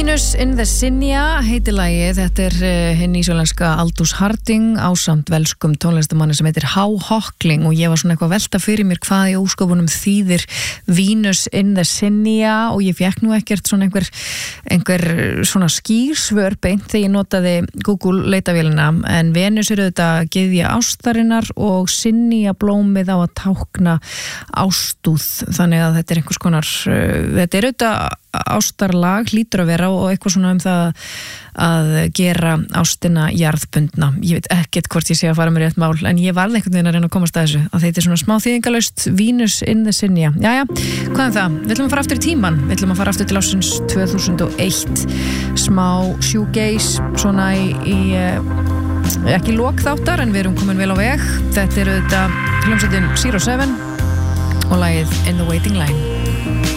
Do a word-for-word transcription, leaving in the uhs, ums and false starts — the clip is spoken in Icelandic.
Venus in the Sinja heitir lagið. Þetta er uh, hinn ísjólenska Aldous Harding ásamt velskum tónlistamanni sem heitir Há Hockling og ég var svona eitthvað að velta fyrir mér hvað í ósköpunum þýðir Venus in the Sinja og ég fekk nú ekkert svona einhver, einhver svona skýrsvör beint þegar ég notaði Google leitavélina, en Venus er auðvitað gyðja ástarinnar og Sinja blómið á að tákna ástúð, þannig að þetta er einhvers konar, uh, þetta er auðvitað ástarlag, hlýtur að vera og eitthvað svona um það að gera ástina jarðbundna. Ég veit ekkert hvort ég sé að fara með rétt mál, en ég varð einhvern veginn að reyna að komast að þessu, að þetta er svona smá þýðingalaust. Venus in the Sinja. Jæja, hvað er það? Við ætlum að fara aftur í tíman, við ætlum að fara aftur til ársins tvö þúsund og eitt, smá shoegaze svona í, í ekki lok þáttar, en við erum komin vel á veg. Þetta er auðvitað hljómsveitin Zero Seven og lagið In the Waiting Line.